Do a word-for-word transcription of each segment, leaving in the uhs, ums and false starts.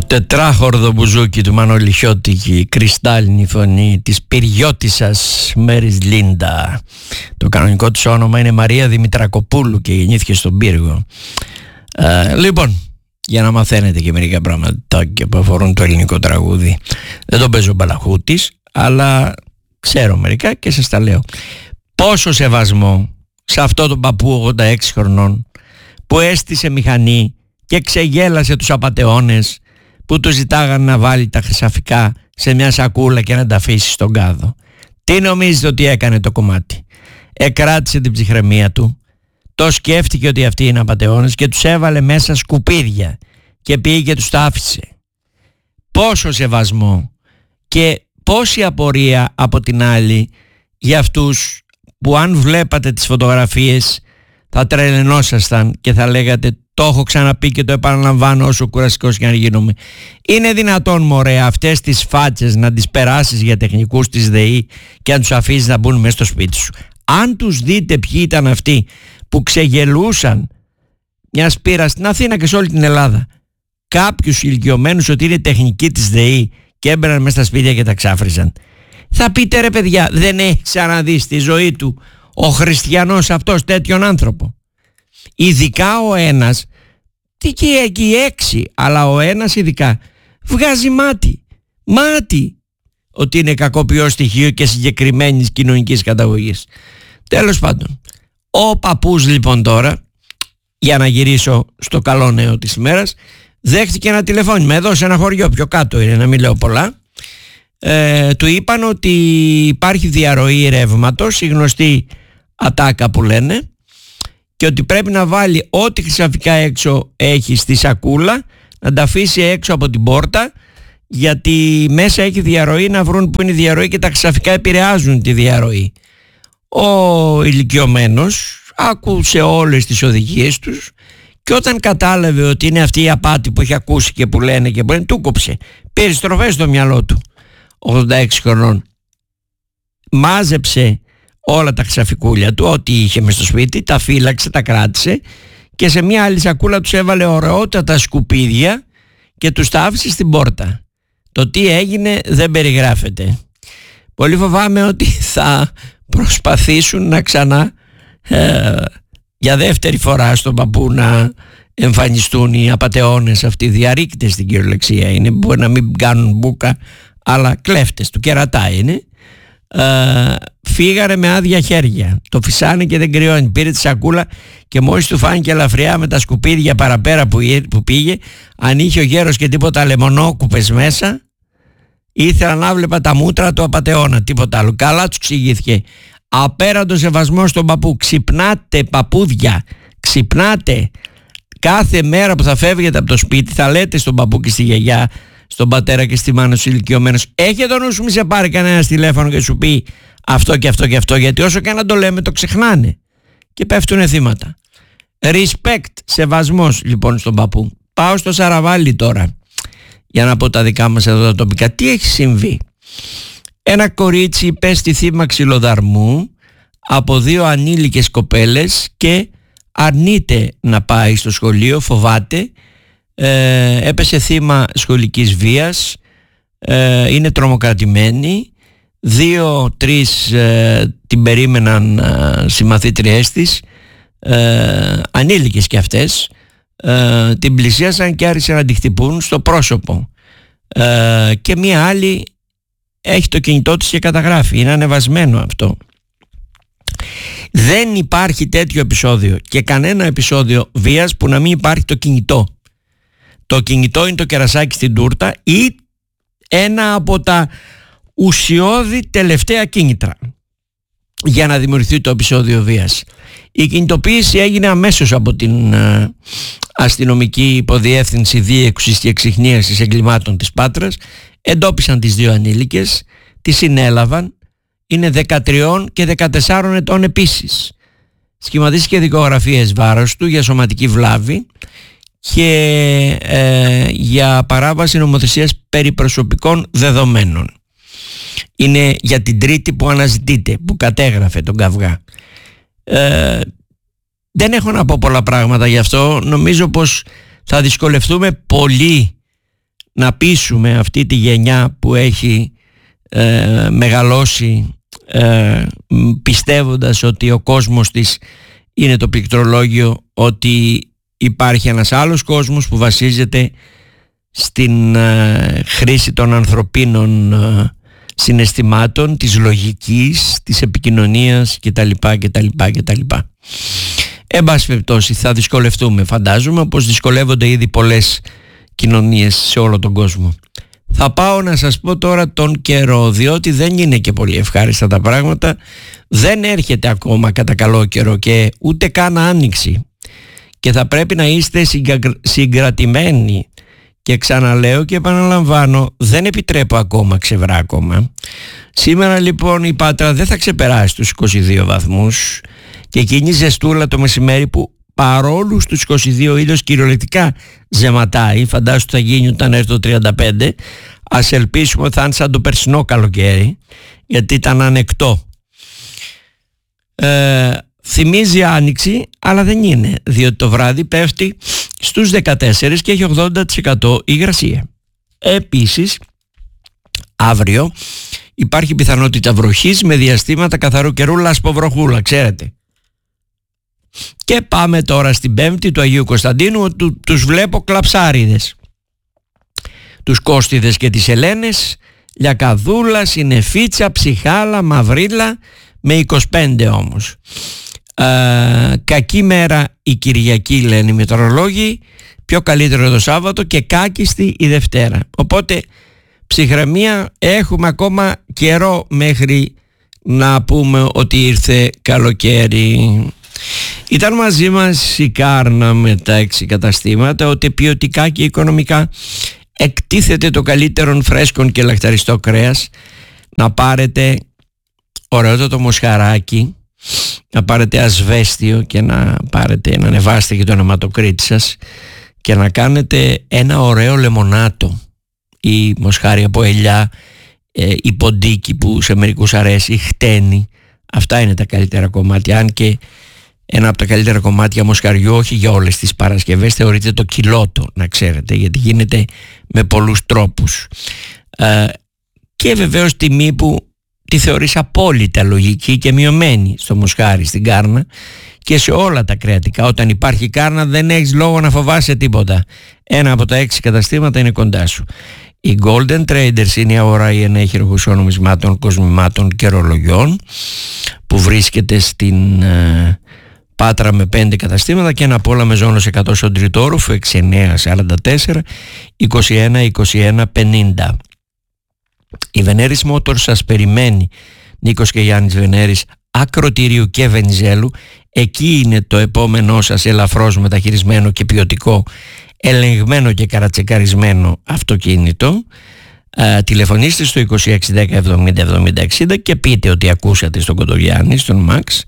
τετράχορδο μπουζούκι του Μανώλη Χιώτη και η κρυστάλλινη φωνή της πυριώτισσας Μέρις Λίντα. Το κανονικό της όνομα είναι Μαρία Δημητρακοπούλου και γεννήθηκε στον Πύργο. Ε, λοιπόν, για να μαθαίνετε και μερικά πράγματα που αφορούν το ελληνικό τραγούδι. Δεν το παίζω μπαλαχούτης, αλλά ξέρω μερικά και σας τα λέω. Πόσο σεβασμό σε αυτό τον παππού ογδόντα έξι χρονών που έστησε μηχανή και ξεγέλασε τους απατεώνες που του ζητάγαν να βάλει τα χρυσαφικά σε μια σακούλα και να τα αφήσει στον κάδο. Τι νομίζετε ότι έκανε το κομμάτι? Εκράτησε την ψυχραιμία του, το σκέφτηκε ότι αυτοί είναι απατεώνες και τους έβαλε μέσα σκουπίδια και πήγε και τους τα άφησε. Πόσο σεβασμό και πόση απορία από την άλλη για αυτούς που αν βλέπατε τις φωτογραφίες θα τρελαινόσασταν και θα λέγατε το έχω ξαναπεί και το επαναλαμβάνω όσο κουραστικός και αν γίνομαι. Είναι δυνατόν μωρέ αυτές τις φάτσες να τις περάσεις για τεχνικούς της ΔΕΗ και να τους αφήσεις να μπουν μέσα στο σπίτι σου? Αν τους δείτε ποιοι ήταν αυτοί που ξεγελούσαν μια σπήρα στην Αθήνα και σε όλη την Ελλάδα κάποιους ηλικιωμένους ότι είναι τεχνικοί της ΔΕΗ και έμπαιναν μέσα στα σπίτια και τα ξάφριζαν, θα πείτε ρε παιδιά, δεν έχει ξαναδεί στη ζωή του ο χριστιανός αυτός τέτοιον άνθρωπο? Ειδικά ο ένας, τι και εκεί έξι, αλλά ο ένας ειδικά βγάζει μάτι, μάτι ότι είναι κακοποιό στοιχείο και συγκεκριμένης κοινωνικής καταγωγής. Τέλος πάντων, ο παππούς λοιπόν τώρα, για να γυρίσω στο καλό νέο της ημέρας, δέχτηκε ένα τηλεφώνημα εδώ σε ένα χωριό πιο κάτω είναι, να μην λέω πολλά. Ε, του είπαν ότι υπάρχει διαρροή ρεύματος, η γνωστή ατάκα που λένε, και ότι πρέπει να βάλει ό,τι χρυσαφικά έξω έχει στη σακούλα, να τα αφήσει έξω από την πόρτα, γιατί μέσα έχει διαρροή, να βρουν που είναι η διαρροή και τα χρυσαφικά επηρεάζουν τη διαρροή. Ο ηλικιωμένος άκουσε όλες τις οδηγίες τους και όταν κατάλαβε ότι είναι αυτή η απάτη που έχει ακούσει και που λένε και που λένε, του κόψε, πήρε στροφές στο μυαλό του, ογδόντα έξι χρονών. Μάζεψε όλα τα χρυσαφικούλια του, ό,τι είχε μες στο σπίτι, τα φύλαξε, τα κράτησε και σε μια άλλη σακούλα τους έβαλε ωραιότατα σκουπίδια και τους τα άφησε στην πόρτα. Το τι έγινε δεν περιγράφεται. Πολύ φοβάμαι ότι θα προσπαθήσουν να ξανά ε, για δεύτερη φορά στον παππού να εμφανιστούν οι απατεώνες αυτοί, οι διαρρήκτες στην κυριολεξία είναι, μπορεί να μην κάνουν μπούκα αλλά κλέφτες του κερατά είναι. Uh, φύγαρε με άδεια χέρια, το φυσάνε και δεν κρυώνει, πήρε τη σακούλα και μόλις του φάνηκε ελαφριά με τα σκουπίδια παραπέρα που, που πήγε, αν είχε ο γέρος και τίποτα λεμονόκουπες μέσα, ήθελα να βλέπα τα μούτρα του απατεώνα, τίποτα άλλο. Καλά τους εξηγήθηκε. Απέραντο σεβασμό στον παππού. Ξυπνάτε παππούδια, ξυπνάτε. Κάθε μέρα που θα φεύγετε από το σπίτι θα λέτε στον παππού και στη γιαγιά, στον πατέρα και στη μάνα σου ηλικιωμένος, έχει το νου σου, μη σε πάρει κανένα τηλέφωνο και σου πει αυτό και αυτό και αυτό, γιατί όσο και να το λέμε το ξεχνάνε και πέφτουνε θύματα. Respect, σεβασμός λοιπόν στον παππού. Πάω στο Σαραβάλι τώρα για να πω τα δικά μας εδώ τα τοπικά. Τι έχει συμβεί? Ένα κορίτσι πέστη θύμα ξυλοδαρμού από δύο ανήλικες κοπέλες και αρνείται να πάει στο σχολείο, φοβάται. Ε, έπεσε θύμα σχολικής βίας, ε, είναι τρομοκρατημένη. Δύο-τρεις ε, την περίμεναν ε, συμμαθήτριές της, ε, ανήλικες και αυτές, ε, την πλησίασαν και άρχισαν να τη χτυπούν στο πρόσωπο, ε, και μία άλλη έχει το κινητό της και καταγράφει, είναι ανεβασμένο αυτό. Δεν υπάρχει τέτοιο επεισόδιο και κανένα επεισόδιο βίας που να μην υπάρχει το κινητό. Το κινητό είναι το κερασάκι στην τούρτα ή ένα από τα ουσιώδη τελευταία κίνητρα για να δημιουργηθεί το επεισόδιο βίας. Η κινητοποίηση έγινε αμέσως από την ε, αστυνομική υποδιεύθυνση δίεξουσης και εξιχνίασης εγκλημάτων της Πάτρας. Εντόπισαν τις δύο ανήλικες, τις συνέλαβαν, είναι δεκατρία και δεκατέσσερα ετών επίσης. Σχηματίστηκε δικογραφίες βάρος του για σωματική βλάβη και ε, για παράβαση νομοθεσίας περί προσωπικών δεδομένων. Είναι για την τρίτη που αναζητείται, που κατέγραφε τον καυγά. Ε, δεν έχω να πω πολλά πράγματα γι' αυτό. Νομίζω πως θα δυσκολευτούμε πολύ να πείσουμε αυτή τη γενιά που έχει ε, μεγαλώσει ε, πιστεύοντας ότι ο κόσμος της είναι το πληκτρολόγιο, ότι υπάρχει ένας άλλος κόσμος που βασίζεται στην ε, χρήση των ανθρωπίνων ε, συναισθημάτων, της λογικής, της επικοινωνίας κτλ. κτλ, κτλ. Εν πάση περιπτώσει θα δυσκολευτούμε, φαντάζομαι, όπως δυσκολεύονται ήδη πολλές κοινωνίες σε όλο τον κόσμο. Θα πάω να σας πω τώρα τον καιρό, διότι δεν είναι και πολύ ευχάριστα τα πράγματα. Δεν έρχεται ακόμα κατά καλό καιρό και ούτε καν άνοιξη, και θα πρέπει να είστε συγκα... συγκρατημένοι. Και ξαναλέω και επαναλαμβάνω, δεν επιτρέπω ακόμα ξεβράκωμα. Σήμερα λοιπόν η Πάτρα δεν θα ξεπεράσει τους είκοσι δύο βαθμούς, και εκείνη η ζεστούλα το μεσημέρι που παρόλου στους είκοσι δύο ο ήλιος κυριολεκτικά ζεματάει, φαντάσου θα γίνει όταν έρθει το τριάντα πέντε. Ας ελπίσουμε ότι θα είναι σαν το περσινό καλοκαίρι, γιατί ήταν ανεκτό. ε, Θυμίζει άνοιξη, αλλά δεν είναι, διότι το βράδυ πέφτει στους δεκατέσσερα και έχει ογδόντα τοις εκατό υγρασία. Επίσης, αύριο υπάρχει πιθανότητα βροχής με διαστήματα καθαρού καιρού, λασποβροχούλα, ξέρετε. Και πάμε τώρα στην Πέμπτη του Αγίου Κωνσταντίνου, του, τους βλέπω κλαψάριδες. Τους Κώστιδες και τις Ελένες, Λιακαδούλα, Συνεφίτσα, Ψυχάλα, Μαυρίλα, με είκοσι πέντε όμως. Uh, κακή μέρα η Κυριακή, λένε οι μετεωρολόγοι, πιο καλύτερο το Σάββατο και κάκιστη η Δευτέρα. Οπότε ψυχραιμία, έχουμε ακόμα καιρό μέχρι να πούμε ότι ήρθε καλοκαίρι. Ήταν μαζί μας η Κάρνα με τα έξι καταστήματα, ότι ποιοτικά και οικονομικά εκτίθεται το καλύτερον φρέσκον και λαχταριστό κρέας. Να πάρετε ωραιότατο μοσχαράκι, να πάρετε ασβέστιο και να πάρετε, να ανεβάσετε και τον αιματοκρίτη σας και να κάνετε ένα ωραίο λεμονάτο ή μοσχάρι από ελιά, ε, ή ποντίκι που σε μερικούς αρέσει, ή χτένι. Αυτά είναι τα καλύτερα κομμάτια, αν και ένα από τα καλύτερα κομμάτια μοσχαριού, όχι για όλες τις Παρασκευές, θεωρείται το κιλότο, να ξέρετε, γιατί γίνεται με πολλούς τρόπους. ε, και βεβαίως τιμή που τη θεωρείς απόλυτα λογική και μειωμένη στο μοσχάρι, στην Κάρνα και σε όλα τα κρεατικά. Όταν υπάρχει Κάρνα δεν έχεις λόγο να φοβάσαι τίποτα. Ένα από τα έξι καταστήματα είναι κοντά σου. Οι Golden Traders είναι η αγορά η ενέχειρο χρυσών νομισμάτων, κοσμημάτων και ρολογιών, που βρίσκεται στην ε, Πάτρα με πέντε καταστήματα και ένα απ' όλα με ζώνος εκατό στον Τριτόροφο, έξι εννιά σαράντα τέσσερα είκοσι ένα είκοσι ένα πενήντα. Η Βενέρης Motors σας περιμένει, Νίκος και Γιάννης Βενέρης, Ακροτηρίου και Βενιζέλου. Εκεί είναι το επόμενό σας ελαφρώς μεταχειρισμένο και ποιοτικό, ελεγμένο και καρατσεκαρισμένο αυτοκίνητο. Α, τηλεφωνήστε στο είκοσι έξι δέκα εβδομήντα εβδομήντα εξήντα και πείτε ότι ακούσατε στον Κοντογιάννη, στον Μαξ,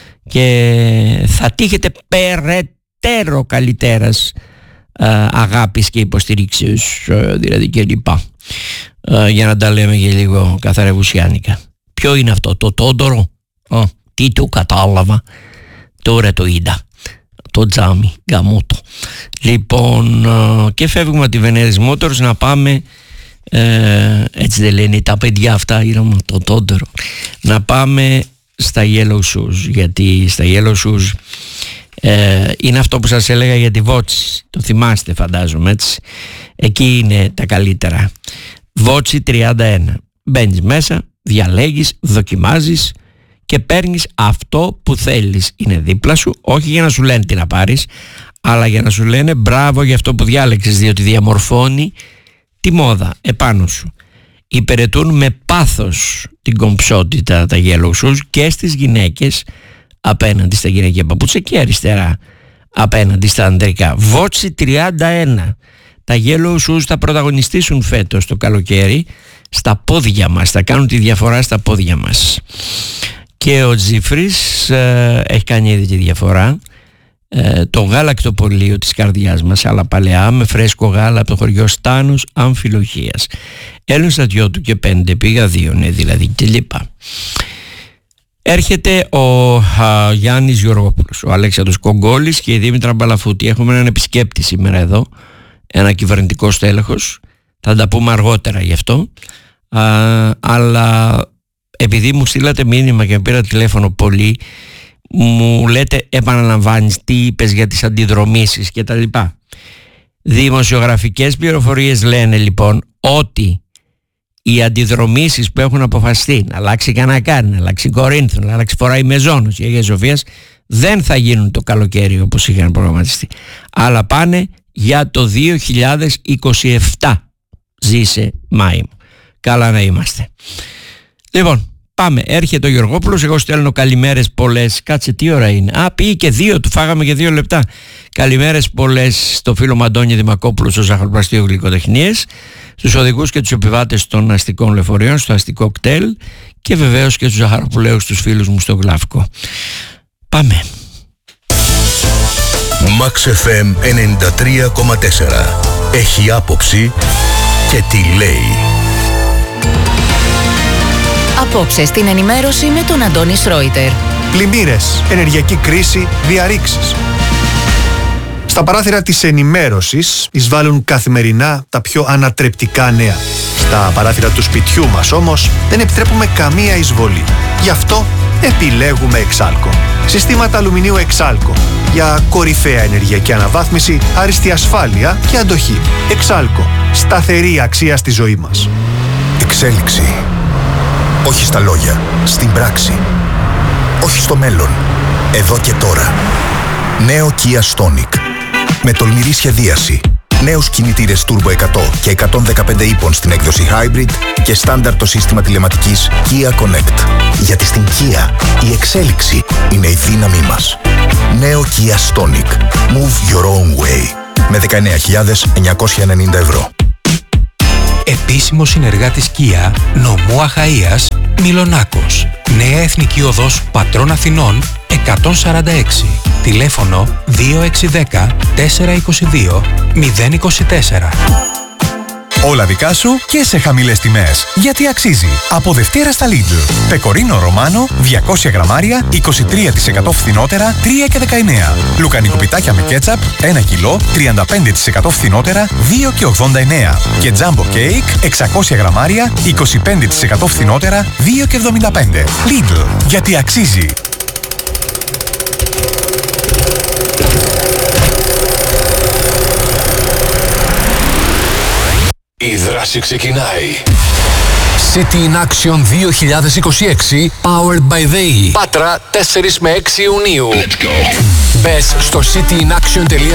και θα τύχετε περαιτέρω καλυτέρας α, αγάπης και υποστηρίξεως, δηλαδή και λοιπά. Uh, για να τα λέμε και λίγο καθαρευουσιάνικα. Ποιο είναι αυτό, το Τόντορο? Oh, τι του κατάλαβα, τώρα το είδα, το τζάμι, γαμώτο. Λοιπόν, uh, και φεύγουμε από τη Βενέρης Motors να πάμε, uh, έτσι δεν λένε τα παιδιά αυτά, είναι το Τόντορο, να πάμε στα Yellow Shoes, γιατί στα Yellow Shoes uh, είναι αυτό που σας έλεγα για τη Βότση, το θυμάστε φαντάζομαι, έτσι. Εκεί είναι τα καλύτερα. Βότσι τριάντα ένα. Μπαίνεις μέσα, διαλέγεις, δοκιμάζεις και παίρνεις αυτό που θέλεις. Είναι δίπλα σου, όχι για να σου λένε τι να πάρεις, αλλά για να σου λένε μπράβο για αυτό που διάλεξες, διότι διαμορφώνει τη μόδα επάνω σου. Υπηρετούν με πάθος την κομψότητα τα Yellow Shoes και στις γυναίκες απέναντι στα γυναικεία παπούτσια και αριστερά απέναντι στα ανδρικά. Βότσι τριάντα ένα. Τα Yellow Shoes θα πρωταγωνιστήσουν φέτος το καλοκαίρι στα πόδια μας, θα κάνουν τη διαφορά στα πόδια μας. Και ο Τζίφρης ε, έχει κάνει ήδη τη διαφορά. Ε, το γάλακτο πολείο της καρδιάς μας, αλλά παλαιά, με φρέσκο γάλα από το χωριό Στάνους Αμφιλοχίας. Έλληνος στα δυο του και πέντε, πήγα δύο, ναι, δηλαδή, και λοιπά. Έρχεται ο α, Γιάννης Γεωργόπουλος, ο Αλέξανδρος Κογκόλης και η Δήμητρα Μπαλαφούτη. Έχουμε έναν επισκέπτη σήμερα εδώ, ένα κυβερνητικό στέλεχος. Θα τα πούμε αργότερα γι' αυτό. Α, αλλά επειδή μου στείλατε μήνυμα και πήρα τηλέφωνο πολύ, μου λέτε επαναλαμβάνεις τι είπες για τις αντιδρομήσεις και τα λοιπά. Δημοσιογραφικές πληροφορίες λένε λοιπόν ότι οι αντιδρομήσεις που έχουν αποφασιστεί να αλλάξει Κανακάρι, να αλλάξει Κορίνθο, να αλλάξει Φοράει Μεζόνος η Αγία Σοφίας δεν θα γίνουν το καλοκαίρι όπως είχαν προγραμματιστεί, αλλά πάνε για το δύο χιλιάδες είκοσι επτά. Ζήσε Μάη μου. Καλά να είμαστε. Λοιπόν, πάμε. Έρχεται ο Γεωργόπουλος. Εγώ στέλνω καλημέρες πολλές. Κάτσε, τι ώρα είναι? Α, πήγε και δύο. Του φάγαμε και δύο λεπτά. Καλημέρες πολλές στο φίλο μου Αντώνη Δημακόπουλο στο Ζαχαροπλαστείο Γλυκοτεχνίες, στους οδηγούς και τους επιβάτες των αστικών λεωφορείων, στο αστικό κτέλ και βεβαίως και τους Ζαχαροπουλαίους, τους φίλους μου στο Γλαύκο. Πάμε. Max εφ εμ ενενήντα τρία κόμμα τέσσερα. Έχει άποψη και τι λέει. Απόψε στην ενημέρωση με τον Αντώνη Σρόιτερ. Πλημμύρες, ενεργειακή κρίση, διαρρήξεις. Στα παράθυρα της ενημέρωσης εισβάλλουν καθημερινά τα πιο ανατρεπτικά νέα. Στα παράθυρα του σπιτιού μας όμως δεν επιτρέπουμε καμία εισβολή. Γι' αυτό επιλέγουμε Εξάλκο. Συστήματα αλουμινίου Εξάλκο για κορυφαία ενεργειακή αναβάθμιση, άριστη ασφάλεια και αντοχή. Εξάλκο. Σταθερή αξία στη ζωή μας. Εξέλιξη. Όχι στα λόγια, στην πράξη. Όχι στο μέλλον, εδώ και τώρα. Νέο Kia Stonic. Με τολμηρή σχεδίαση. Νέους κινητήρες Turbo εκατό και εκατόν δεκαπέντε ύπων στην έκδοση Hybrid και στάνταρ το σύστημα τηλεματικής Kia Connect. Γιατί στην Kia η εξέλιξη είναι η δύναμή μας. Νέο Kia Stonic. Move your own way. Με δεκαεννέα χιλιάδες εννιακόσια ενενήντα ευρώ. Επίσημος συνεργάτης Kia, νομού Αχαΐας, Μιλονάκος. Νέα Εθνική Οδός Πατρών Αθηνών εκατόν σαράντα έξι. Τηλέφωνο δύο έξι ένα μηδέν τέσσερα είκοσι δύο μηδέν είκοσι τέσσερα. Όλα δικά σου και σε χαμηλές τιμές. Γιατί αξίζει. Από Δευτέρα στα Lidl. Πεκορίνο Ρωμάνο, διακόσια γραμμάρια, είκοσι τρία τοις εκατό φθηνότερα, τρία και δεκαεννέα. Λουκανικό πιτάκια με κέτσαπ, ένα κιλό, τριάντα πέντε τοις εκατό φθηνότερα, δύο και ογδόντα εννέα. Και τζάμπο κέικ, εξακόσια γραμμάρια, είκοσι πέντε τοις εκατό φθηνότερα, δύο και εβδομήντα πέντε. Lidl. Γιατί αξίζει. Η δράση ξεκινάει. City in Action δύο χιλιάδες είκοσι έξι Powered by They. Πάτρα τέσσερα με έξι Ιουνίου. Μπες στο cityinaction.gr